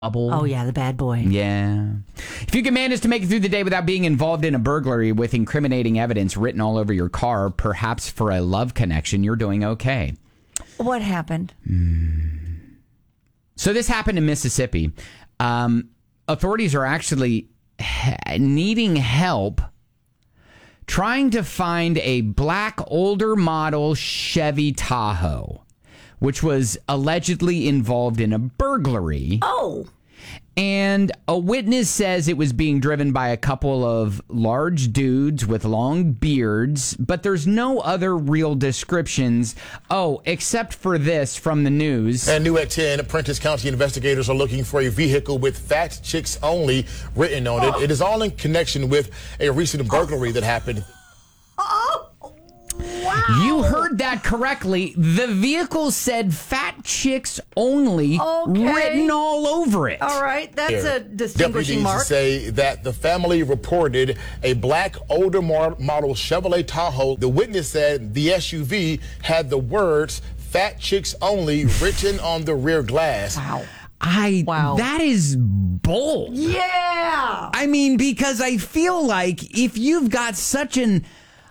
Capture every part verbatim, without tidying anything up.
Bubble. Oh, yeah, the bad boy. Yeah. If you can manage to make it through the day without being involved in a burglary with incriminating evidence written all over your car, perhaps for a love connection, you're doing okay. What happened? Mm. So this happened in Mississippi. Um, authorities are actually he- needing help trying to find a black older model Chevy Tahoe, which was allegedly involved in a burglary. Oh. And a witness says it was being driven by a couple of large dudes with long beards, but there's no other real descriptions. Oh, except for this from the news. And new at ten, Prentice County investigators are looking for a vehicle with "Fat Chicks Only" written on it. It is all in connection with a recent burglary that happened. Oh. Wow. You heard that correctly. The vehicle said "Fat Chicks Only" okay. written all over it. All right, that's Here. a distinguishing Deputies mark. say that the family reported a black older model Chevrolet Tahoe. The witness said the S U V had the words "Fat Chicks Only" written on the rear glass. Wow. I Wow. That is bold. Yeah. I mean, because I feel like if you've got such an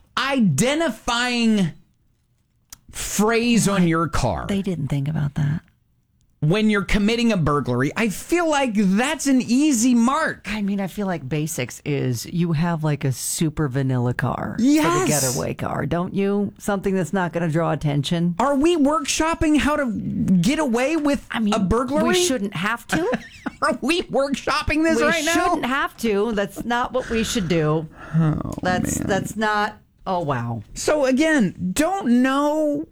identifying phrase on your car They didn't think about that. when you're committing a burglary, I feel like that's an easy mark. I mean, I feel like basics is you have like a super vanilla car Yes. for the getaway car, don't you? Something that's not going to draw attention. Are we workshopping how to get away with I mean, a burglary? we shouldn't have to. Are we workshopping this we right now? shouldn't have to. That's not what we should do. Oh, that's man. that's not. Oh wow. So again, don't know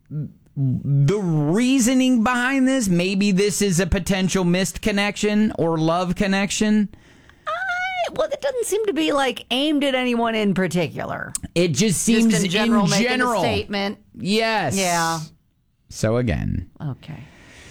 the reasoning behind this. Maybe this is a potential missed connection or love connection. I, well, it doesn't seem to be like aimed at anyone in particular. It just seems Just in general, in making general. a statement. Yes. Yeah. So again, Okay.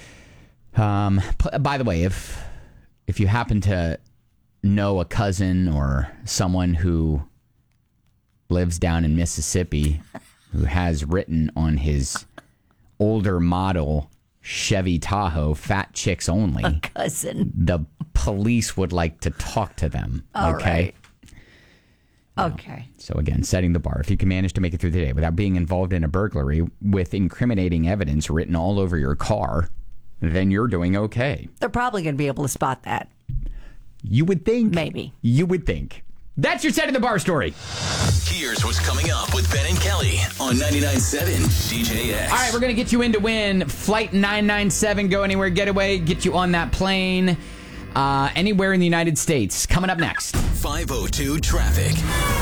um, p- by the way, if if you happen to know a cousin or someone who lives down in Mississippi who has written on his older model Chevy Tahoe "Fat Chicks Only," A cousin. the police would like to talk to them. All okay. right. Okay. So again, setting the bar. If you can manage to make it through the day without being involved in a burglary with incriminating evidence written all over your car, then you're doing okay. They're probably going to be able to spot that. You would think. Maybe. You would think. That's your setting the bar story. Here's what's coming up with Ben and Kelly on ninety-nine point seven D J X. All right, we're going to get you in to win Flight nine nine seven Go Anywhere Getaway. Get you on that plane uh, anywhere in the United States. Coming up next. five oh two traffic.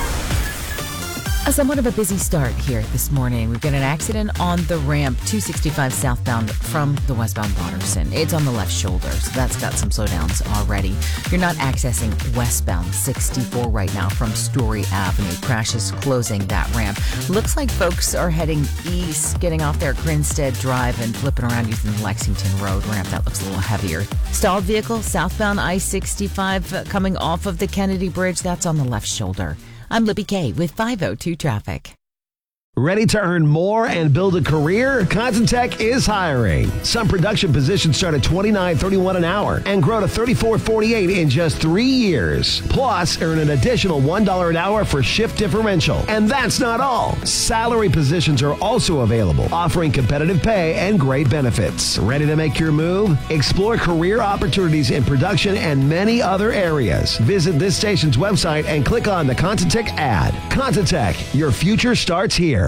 A somewhat of a busy start here this morning. We've got an accident on the ramp two sixty-five southbound from the westbound Watterson. It's on the left shoulder, so that's got some slowdowns already. You're not accessing westbound sixty-four right now from Story Avenue. Crashes closing that ramp. Looks like folks are heading east, getting off there at Grinstead Drive and flipping around using the Lexington Road ramp. That looks a little heavier. Stalled vehicle southbound I sixty-five uh, coming off of the Kennedy Bridge. That's on the left shoulder. I'm Libby Kay with five oh two Traffic. Ready to earn more and build a career? Contentech is hiring. Some production positions start at twenty-nine thirty-one an hour and grow to thirty-four forty-eight in just three years. Plus, earn an additional one dollar an hour for shift differential. And that's not all. Salary positions are also available, offering competitive pay and great benefits. Ready to make your move? Explore career opportunities in production and many other areas. Visit this station's website and click on the Contentech ad. Contentech, your future starts here.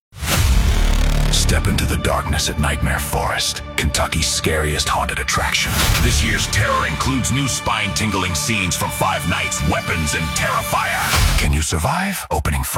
Step into the darkness at Nightmare Forest, Kentucky's scariest haunted attraction. This year's terror includes new spine-tingling scenes from Five Nights, Weapons, and Terrifier. Can you survive? Opening